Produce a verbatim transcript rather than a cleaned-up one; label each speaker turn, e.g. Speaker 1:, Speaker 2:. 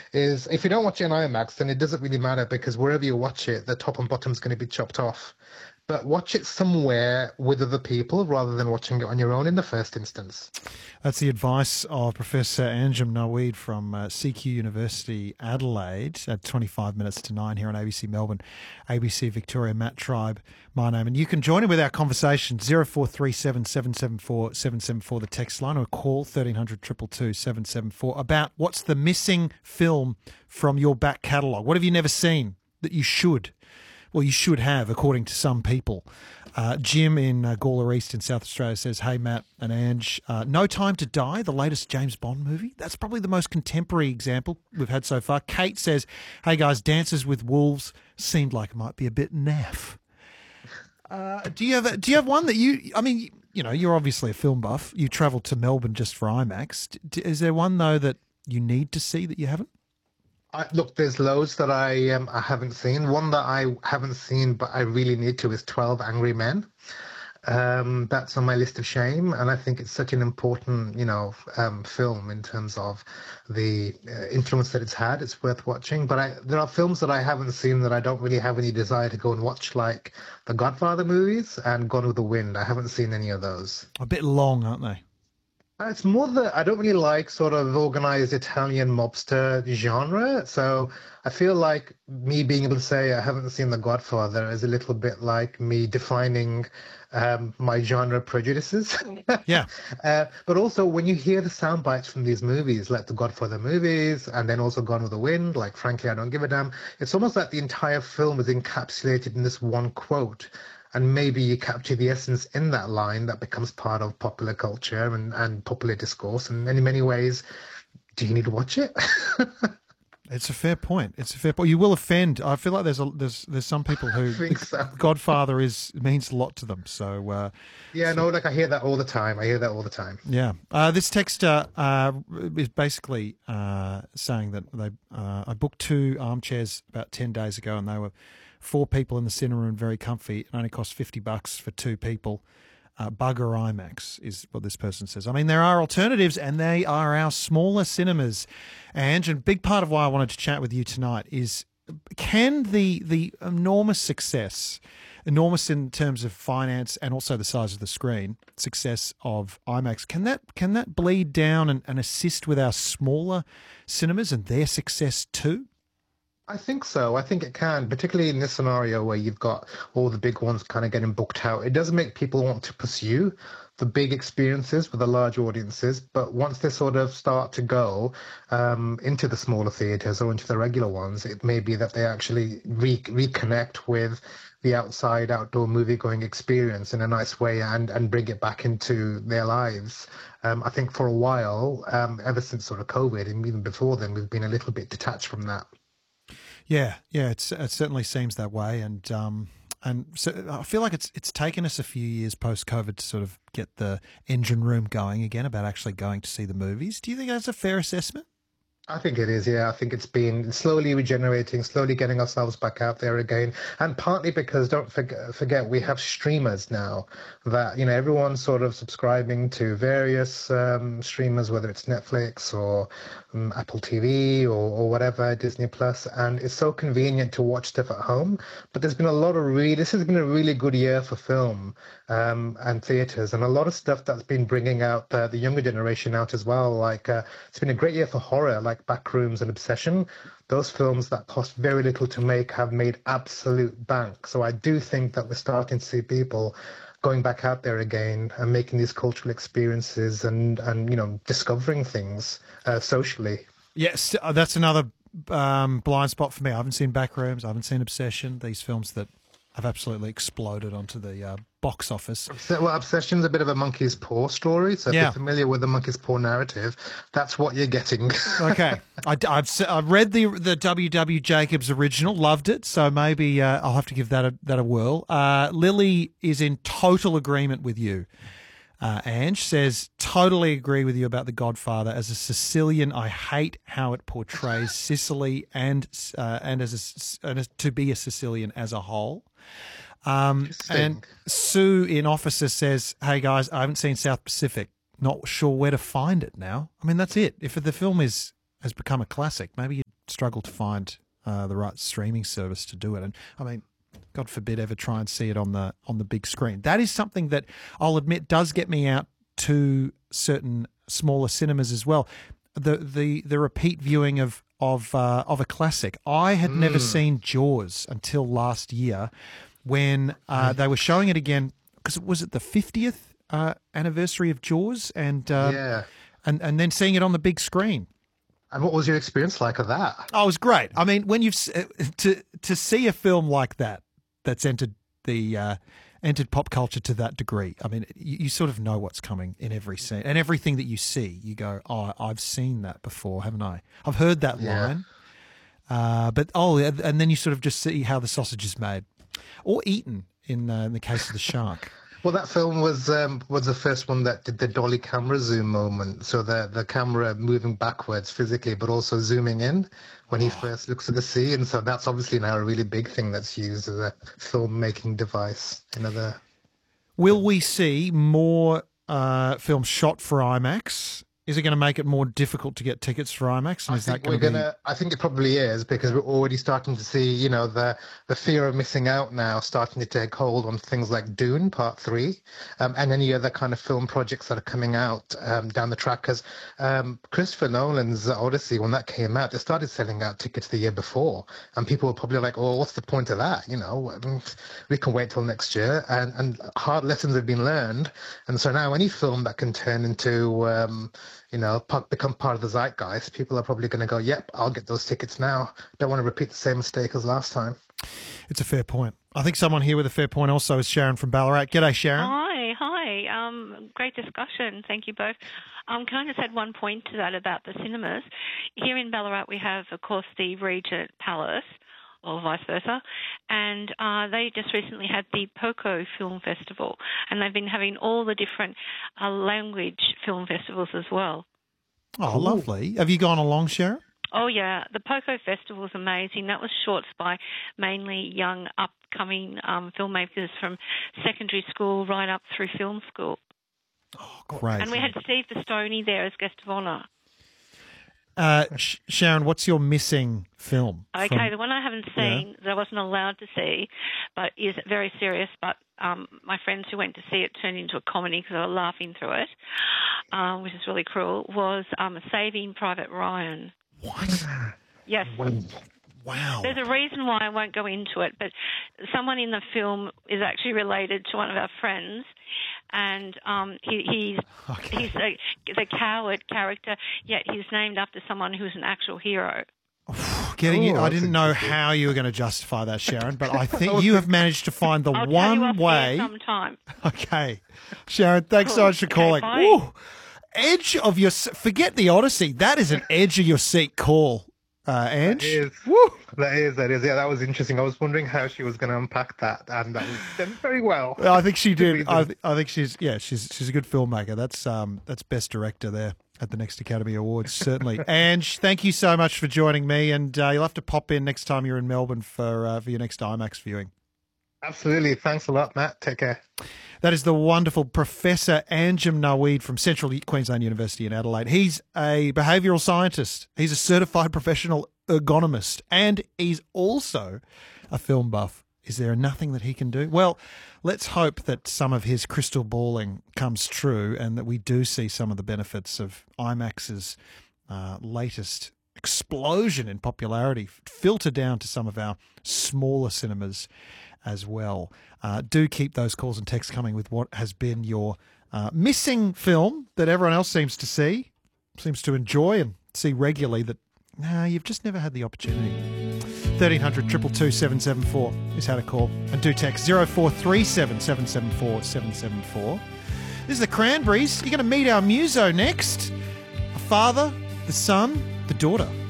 Speaker 1: is if you don't watch it in IMAX, then it doesn't really matter because wherever you watch it, the top and bottom is going to be chopped off. But watch it somewhere with other people rather than watching it on your own in the first instance.
Speaker 2: That's the advice of Professor Anjem Naweed from uh, C Q University Adelaide at twenty-five minutes to nine here on A B C Melbourne, A B C Victoria, Matt Tribe, my name. And you can join in with our conversation, zero four three seven, seven seven four, seven seven four, the text line, or call thirteen hundred, two two two, seven seven four, about what's the missing film from your back catalogue. What have you never seen that you should? Well, you should have, according to some people. Uh, Jim in uh, Gawler East in South Australia says, hey, Matt and Ange, uh, No Time to Die, the latest James Bond movie. That's probably the most contemporary example we've had so far. Kate says, hey, guys, Dances with Wolves seemed like it might be a bit naff. Uh, do you have a, do you have one that you, I mean, you know, you're obviously a film buff. You travelled to Melbourne just for IMAX. D- Is there one, though, that you need to see that you haven't?
Speaker 1: I, look, there's loads that I um, I haven't seen. One that I haven't seen, but I really need to, is twelve Angry Men. Um, that's on my list of shame, and I think it's such an important, you know, um, film in terms of the uh, influence that it's had. It's worth watching. But I, there are films that I haven't seen that I don't really have any desire to go and watch, like the Godfather movies and Gone with the Wind. I haven't seen any of those.
Speaker 2: A bit long, aren't they?
Speaker 1: It's more that I don't really like sort of organized Italian mobster genre. So I feel like me being able to say I haven't seen The Godfather is a little bit like me defining um, my genre prejudices.
Speaker 2: Yeah.
Speaker 1: uh, but also when you hear the sound bites from these movies, like the Godfather movies, and then also Gone with the Wind, like Frankly, I Don't Give a Damn, it's almost like the entire film is encapsulated in this one quote. And maybe you capture the essence in that line that becomes part of popular culture and, and popular discourse. And in many ways, do you need to watch it?
Speaker 2: It's a fair point. It's a fair point. You will offend. I feel like there's a, there's there's some people who
Speaker 1: I think so.
Speaker 2: Godfather is means a lot to them. So uh,
Speaker 1: yeah, no, like I hear that all the time. I hear that all the time.
Speaker 2: yeah. Uh, this texter uh, is basically uh, saying that they uh, I booked two armchairs about ten days ago, and they were four people in the cinema and very comfy. It only cost fifty bucks for two people. Uh, Bugger IMAX is what this person says. I mean, there are alternatives, and they are our smaller cinemas. And a big part of why I wanted to chat with you tonight is, can the the enormous success, enormous in terms of finance and also the size of the screen, success of IMAX, can that can that bleed down and, and assist with our smaller cinemas and their success too?
Speaker 1: I think so. I think it can, particularly in this scenario where you've got all the big ones kind of getting booked out. It does make people want to pursue the big experiences with the large audiences, but once they sort of start to go um, into the smaller theatres or into the regular ones, it may be that they actually re- reconnect with the outside outdoor movie going experience in a nice way and, and bring it back into their lives. Um, I think for a while, um, ever since sort of COVID and even before then, we've been a little bit detached from that.
Speaker 2: Yeah, yeah, it's, it certainly seems that way, and um, and so I feel like it's it's taken us a few years post COVID to sort of get the engine room going again about actually going to see the movies. Do you think that's a fair assessment?
Speaker 1: I think it is, yeah. I think it's been slowly regenerating, slowly getting ourselves back out there again. And partly because, don't forget, forget we have streamers now that, you know, everyone's sort of subscribing to various um, streamers, whether it's Netflix or um, Apple T V or, or whatever, Disney Plus. And it's so convenient to watch stuff at home. But there's been a lot of really, this has been a really good year for film um, and theatres, and a lot of stuff that's been bringing out uh, the younger generation out as well. Like, uh, it's been a great year for horror, like Backrooms and Obsession. Those films that cost very little to make have made absolute bank. So I do think that we're starting to see people going back out there again and making these cultural experiences and, and you know, discovering things uh, socially.
Speaker 2: Yes, that's another um, blind spot for me. I haven't seen Backrooms. I haven't seen Obsession. These films that have absolutely exploded onto the uh, box office.
Speaker 1: Well, Obsession's a bit of a monkey's paw story, so if
Speaker 2: yeah.
Speaker 1: you're familiar with the monkey's paw narrative, that's what you're getting.
Speaker 2: Okay. I, I've, I've read the the W W Jacobs original, loved it, so maybe uh, I'll have to give that a, that a whirl. Uh, Lily is in total agreement with you. Uh, Ange says, totally agree with you about The Godfather. As a Sicilian, I hate how it portrays Sicily and uh, and as, a, and as to be a Sicilian as a whole. Um, and Sue in Officer says, hey guys, I haven't seen South Pacific. Not sure where to find it now. I mean, that's it. If the film is has become a classic, maybe you struggle to find uh, the right streaming service to do it. And I mean, God forbid ever try and see it on the on the big screen. That is something that I'll admit does get me out to certain smaller cinemas as well. The the the repeat viewing of of uh, of a classic. I had mm. never seen Jaws until last year, when uh, they were showing it again, because it was at the fiftieth uh, anniversary of Jaws, and uh,
Speaker 1: yeah,
Speaker 2: and and then seeing it on the big screen.
Speaker 1: And what was your experience like of that?
Speaker 2: Oh, it was great. I mean, when you've to to see a film like that that's entered the uh, entered pop culture to that degree. I mean, you, you sort of know what's coming in every scene, and everything that you see, you go, "Oh, I've seen that before, haven't I? I've heard that
Speaker 1: yeah.
Speaker 2: line." Uh, but oh, and then you sort of just see how the sausage is made, or eaten in uh, in the case of the shark.
Speaker 1: Well, that film was um, was the first one that did the dolly camera zoom moment. So the the camera moving backwards physically, but also zooming in when he oh. first looks at the sea. And so that's obviously now a really big thing that's used as a filmmaking device. Another.
Speaker 2: Will we see more uh, films shot for IMAX? Is it going to make it more difficult to get tickets for IMAX? And
Speaker 1: I
Speaker 2: is
Speaker 1: think
Speaker 2: that going
Speaker 1: we're
Speaker 2: to be...
Speaker 1: gonna. I think it probably is, because we're already starting to see, you know, the the fear of missing out now starting to take hold on things like Dune Part Three, um, and any other kind of film projects that are coming out um, down the track. Because um, Christopher Nolan's Odyssey, when that came out, they started selling out tickets the year before, and people were probably like, "Oh, what's the point of that? You know, we can wait till next year." And and hard lessons have been learned, and so now any film that can turn into um, you know, become part of the zeitgeist, people are probably going to go, yep, I'll get those tickets now. Don't want to repeat the same mistake as last time.
Speaker 2: It's a fair point. I think someone here with a fair point also is Sharon from Ballarat. G'day, Sharon.
Speaker 3: Hi, hi. Um, great discussion. Thank you both. Um, can I just add one point to that about the cinemas? Here in Ballarat, we have, of course, the Regent Palace, or vice versa, and uh, they just recently had the POCO Film Festival, and they've been having all the different uh, language film festivals as well.
Speaker 2: Oh, Ooh. Lovely. Have you gone along, Sharon?
Speaker 3: Oh, yeah. The POCO Festival is amazing. That was shorts by mainly young, upcoming um, filmmakers from secondary school right up through film school.
Speaker 2: Oh, great.
Speaker 3: And we had Steve Bastoni there as guest of honour.
Speaker 2: Uh, Sh- Sharon, what's your missing film?
Speaker 3: Okay,
Speaker 2: from...
Speaker 3: the one I haven't seen, yeah. that I wasn't allowed to see, but is very serious, but um, my friends who went to see it turned into a comedy because they were laughing through it, um, which is really cruel, was um, Saving Private Ryan.
Speaker 2: What?
Speaker 3: Yes.
Speaker 2: Wow.
Speaker 3: There's a reason why I won't go into it, but someone in the film is actually related to one of our friends, and um, he, he's okay. he's a, the coward character, yet he's named after someone who's an actual hero.
Speaker 2: Getting
Speaker 1: Ooh,
Speaker 2: you, I didn't know how you were going to justify that, Sharon, but I think you have managed to find the
Speaker 3: I'll
Speaker 2: one
Speaker 3: tell you
Speaker 2: way.
Speaker 3: Sometime.
Speaker 2: Okay, Sharon, thanks
Speaker 3: cool.
Speaker 2: so much for calling.
Speaker 3: Okay,
Speaker 2: Ooh, edge of your forget the Odyssey. That is an edge of your seat call. Uh, Ange?
Speaker 1: That is, Woo! that is, that is. Yeah, that was interesting. I was wondering how she was going to unpack that, and that was done very well.
Speaker 2: I think she did. I, th- I think she's, yeah, she's she's a good filmmaker. That's um that's best director there at the next Academy Awards, certainly. Ange, thank you so much for joining me, and uh, you'll have to pop in next time you're in Melbourne for uh, for your next IMAX viewing.
Speaker 1: Absolutely. Thanks a lot, Matt. Take care.
Speaker 2: That is the wonderful Professor Anjem Naweed from Central Queensland University in Adelaide. He's a behavioural scientist. He's a certified professional ergonomist, and he's also a film buff. Is there nothing that he can do? Well, let's hope that some of his crystal balling comes true and that we do see some of the benefits of IMAX's uh, latest explosion in popularity filter down to some of our smaller cinemas as well. Uh, do keep those calls and texts coming with what has been your uh, missing film that everyone else seems to see, seems to enjoy and see regularly that, nah, you've just never had the opportunity. thirteen hundred, two two two, seven seven four is how to call. And do text zero four three seven, seven seven four, seven seven four. This is the Cranberries. You're going to meet our muso next. A father, the son, the daughter.